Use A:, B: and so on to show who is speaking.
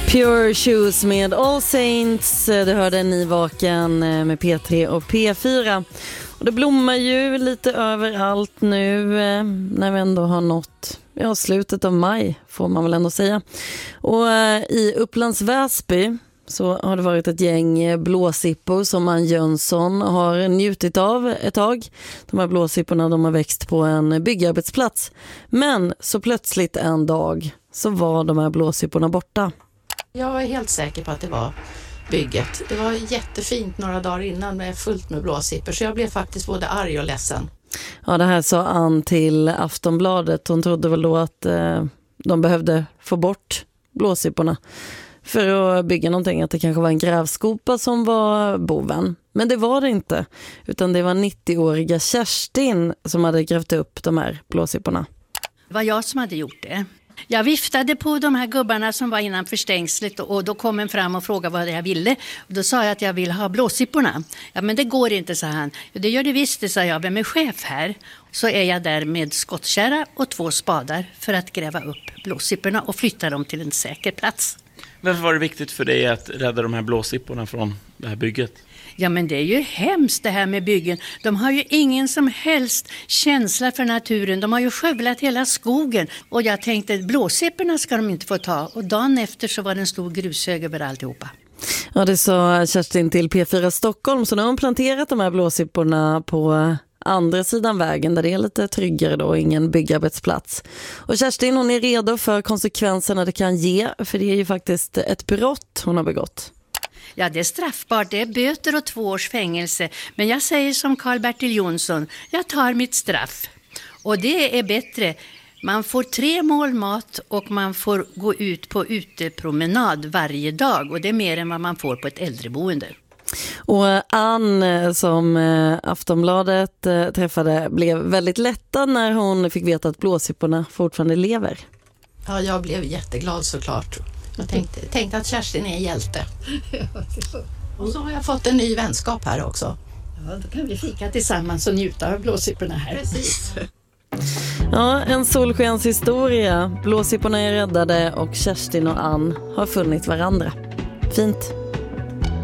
A: Pure Shoes med All Saints. Du hörde Nyvaken med P3 och P4. Och det blommar ju lite överallt nu när vi ändå har nått slutet av maj, får man väl ändå säga. Och i Upplands Väsby så har det varit ett gäng blåsippor som Ann Jönsson har njutit av ett tag. De här blåsipporna, de har växt på en byggarbetsplats. Men så plötsligt en dag så var de här blåsipporna borta.
B: Jag var helt säker på att det var bygget. Det var jättefint några dagar innan med fullt med blåsippor, så jag blev faktiskt både arg och ledsen.
A: Ja, det här sa Ann till Aftonbladet. Hon trodde väl då att de behövde få bort blåsipporna för att bygga någonting, att det kanske var en grävskopa som var boven. Men det var det inte, utan det var 90-åriga Kerstin som hade grävt upp de här blåsipporna.
C: Det var jag som hade gjort det. Jag viftade på de här gubbarna som var innanför stängslet och då kom en fram och frågade vad jag ville. Och då sa jag att jag vill ha blåsipporna. Ja, men det går inte, sa han. Det gör det visst, det, sa jag. Vem är chef här? Så är jag där med skottkärra och 2 spadar för att gräva upp blåsipporna och flytta dem till en säker plats.
D: Varför var det viktigt för dig att rädda de här blåsipporna från det här bygget?
C: Ja, men det är ju hemskt det här med byggen. De har ju ingen som helst känsla för naturen. De har ju skövlat hela skogen. Och jag tänkte, blåsipporna ska de inte få ta. Och dagen efter så var det en stor grushög över alltihopa.
A: Ja, det sa Kerstin till P4 Stockholm. Så nu har hon planterat de här blåsipporna på andra sidan vägen där det är lite tryggare då, ingen byggarbetsplats. Och Kerstin, hon är redo för konsekvenserna det kan ge. För det är ju faktiskt ett brott hon har begått.
C: Ja, det är straffbart. Det är böter och 2 års fängelse. Men jag säger som Karl-Bertil Jonsson, jag tar mitt straff. Och det är bättre. Man får 3 mål mat och man får gå ut på utepromenad varje dag. Och det är mer än vad man får på ett äldreboende.
A: Och Ann som Aftonbladet träffade blev väldigt lättad när hon fick veta att blåsipporna fortfarande lever.
B: Ja, jag blev jätteglad såklart. Jag tänkte att Kerstin är en hjälte. Och så har jag fått en ny vänskap här också.
C: Ja, då kan vi fika tillsammans och njuta av blåsipporna här.
B: Precis.
A: Ja, en solskenshistoria. Blåsipporna är räddade och Kerstin och Ann har funnit varandra. Fint.